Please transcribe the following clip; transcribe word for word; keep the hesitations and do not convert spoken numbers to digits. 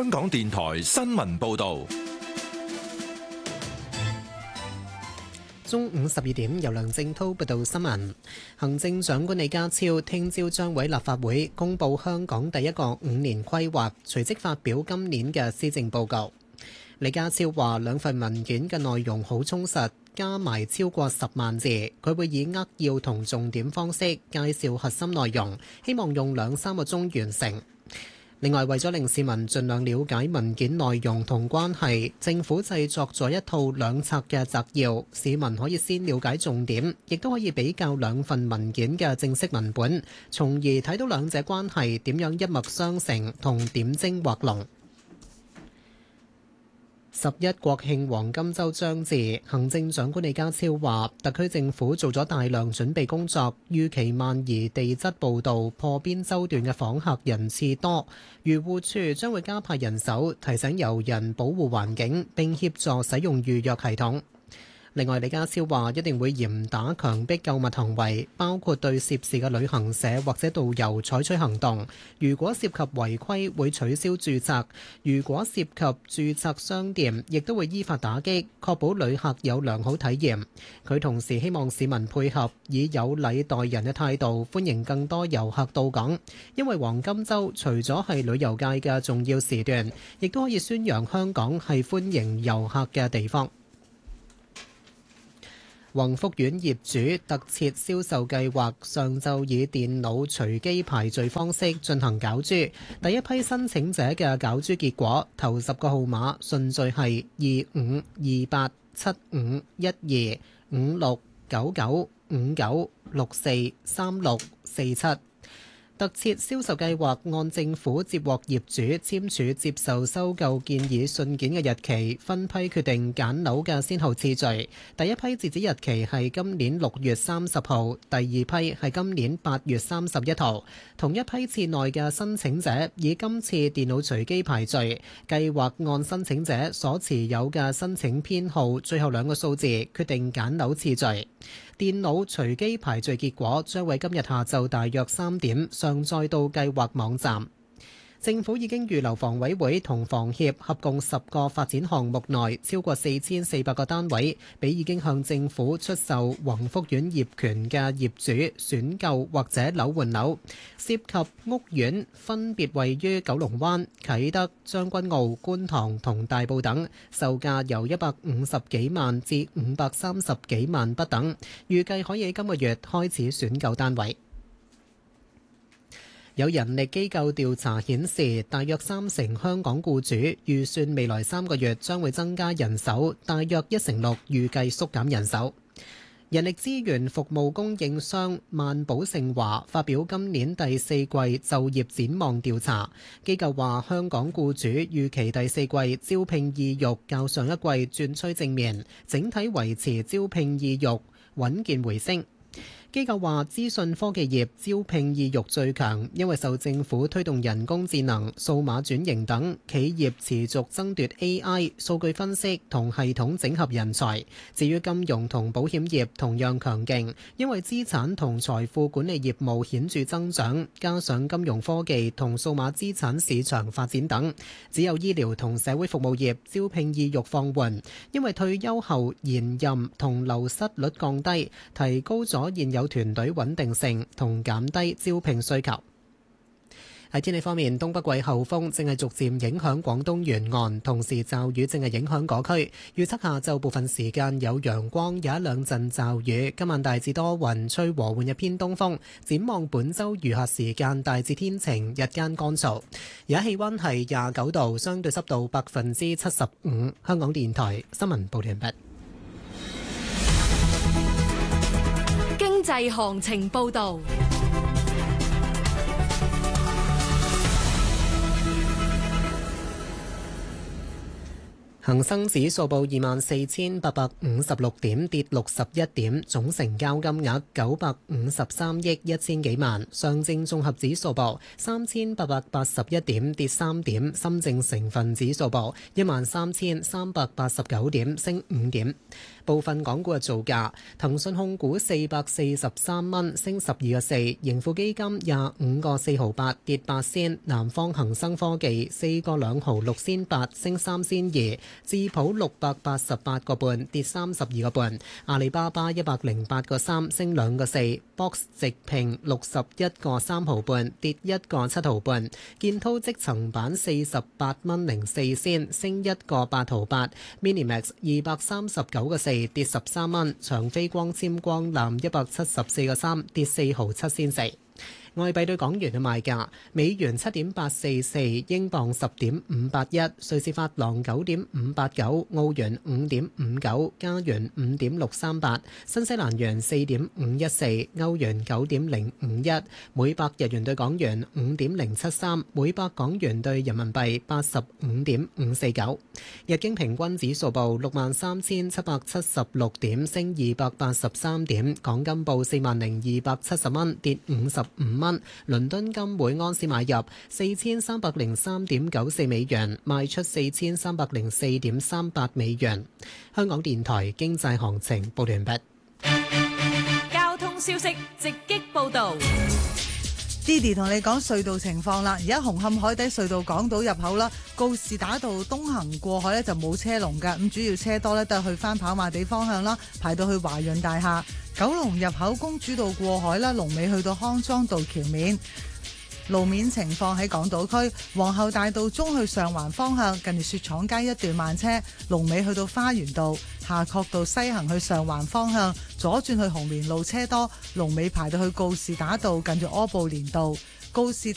香港電台新聞報道。 中午十二點，由梁正滔報道新聞。行政長官李家超聽朝將喺立法會公布香港第一個五年規劃，隨即發表今年嘅施政報告。李家超話兩份文件嘅內容好充實，加埋超過十萬字，佢會以扼要同重點方式介紹核心內容，希望用兩三個鐘完成。另外，為咗令市民盡量了解文件內容同關係，政府製作咗一套兩冊嘅摘要，市民可以先了解重點，亦都可以比較兩份文件嘅正式文本，從而睇到兩者關係點樣一脈相承同點睛畫龍。十一國慶黃金週將至，行政長官李家超話，特區政府做咗大量準備工作，預期萬宜地質步道破邊洲段嘅訪客人次多，漁護處將會加派人手提醒遊人保護環境，並協助使用預約系統。另外，李家超話一定會嚴打強迫購物行為，包括對涉事嘅旅行社或者導遊採取行動。如果涉及違規，會取消註冊；如果涉及註冊商店，亦都會依法打擊，確保旅客有良好體驗。佢同時希望市民配合，以有禮待人嘅態度歡迎更多遊客到港，因為黃金週除咗係旅遊界嘅重要時段，亦都可以宣揚香港係歡迎遊客嘅地方。宏福苑業主特設銷售計劃上晝以電腦隨機排序方式進行攪珠，第一批申請者嘅攪珠結果頭十個號碼順序係二五、二八、七五、一二、五六、九九、五九、六四、三六、四七。特設銷售計劃按政府接獲業主簽署接受收購建議信件嘅日期，分批決定揀樓嘅先後次序。第一批截止日期係今年六月三十號，第二批係今年八月三十一號。同一批次內嘅申請者以今次電腦隨機排序，計劃按申請者所持有嘅申請編號最後兩個數字決定揀樓次序。電腦隨機排序結果將會今日下晝大約三點上載到計劃網站。政府已經預留房委會同房協合共十個發展項目內超過四千四百個單位，俾已經向政府出售宏福苑業權嘅業主選購或者樓換樓，涉及屋苑分別位於九龍灣、啟德、將軍澳、觀塘同大埔等，售價由一百五十幾萬至五百三十幾萬不等，預計可以喺今個月開始選購單位。有人力機構調查顯示，大約三成香港僱主預算未來三個月將會增加人手，大約一成六預計縮減人手。人力資源服務供應商萬寶盛華發表今年第四季就業展望調查，機構話香港僱主預期第四季招聘意欲較上一季轉趨正面，整體維持招聘意欲穩健回升。機構話資訊科技業招聘意欲最強，因為受政府推動人工智能、數碼轉型等，企業持續爭奪 A I、數據分析同系統整合人才。至於金融同保險業同樣強勁，因為資產同財富管理業務顯著增長，加上金融科技同數碼資產市場發展等。只有醫療同社會服務業招聘意欲放緩，因為退休後延任同流失率降低，提高咗現有團隊穩定性同減低招聘需求。喺天氣方面，東北季候風正係逐漸影響廣東沿岸，同時驟雨正係影響嗰區。預測下晝部分時間有陽光，有一兩陣驟雨。今晚大致多雲，吹和緩一偏東風。展望本週餘下時間大致天晴，日間乾燥。而家氣溫係廿九度，相對濕度百分之七十五。香港電台新聞報完畢。 經濟行情報道。 恒生指數報二萬四千八百五十六點，跌六十一點，總成交金額九百五十三億一千幾萬。上證綜合指數報三千八百八十一點，跌三點。深證成分指數報一萬三千三百八十九點，升五點。 部分港股嘅造價：騰訊控股四百四十三蚊，升十二個四；盈富基金廿五個四毫八，跌八仙；南方恒生科技四個兩毫六仙八，升三仙二；智普六百八十八個半，跌三十二個半；阿里巴巴一百零八個三，升兩個四；Box 直平六十一個三毫半，跌一個七毫半；建滔積層板四十八蚊零四仙，升一個八毫八；Minimax 二百三十九個四，跌十三蚊；長飛光纖光纜一百七十四個三，跌四毫七仙四。外幣對港元嘅賣價：美元七點八四四，英鎊十點五八一，瑞士法郎九點五八九，澳元五點五九，加元五點六三八，新西蘭元四點五一四，歐元九點零五一，每百日元對港元五點零七三，每百港元對人民幣八十五點五四九。日經平均指數報六萬三千七百七十六點，升二百八十三點。港金報四萬零二百七十蚊，跌五十五蚊。倫敦金每安士買入四千三百零三點九四美元，賣出四千三百零四點三八美元。香港電台經濟行情報完畢。 交通消息直擊報道。 Didi 同你講隧道情況啦，而家紅磡海底隧道港島入口啦，告士打道東行過海咧就冇車龍㗎，咁主要車多咧都係去翻跑馬地方向啦，排到去華潤大廈。九龍入口公主道過海啦，龍尾去到康莊道橋面。路面情況喺港島區皇后大道中去上環方向，近住雪廠街一段慢車，龍尾去到花園道。夏慤道西行去上環方向，左轉去紅棉路車多，龍尾排到去告士打道近住柯布連道。告士